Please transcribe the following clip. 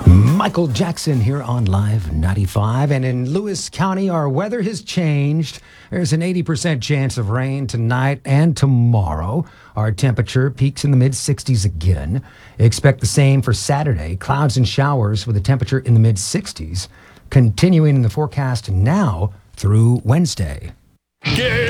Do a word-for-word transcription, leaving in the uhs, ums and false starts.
Michael Jackson here on Live ninety-five. And in Lewis County, our weather has changed. There's an eighty percent chance of rain tonight and tomorrow. Our temperature peaks in the mid sixties again. Expect the same for Saturday. Clouds and showers with a temperature in the mid sixties. Continuing in the forecast now through Wednesday.